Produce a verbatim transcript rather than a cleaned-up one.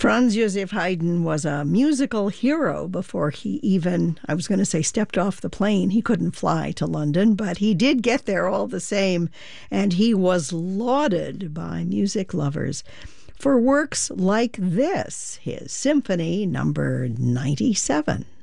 Franz Joseph Haydn was a musical hero before he even, I was going to say, stepped off the plane. He couldn't fly to London, but he did get there all the same, and he was lauded by music lovers for works like this, his Symphony Number ninety-seven.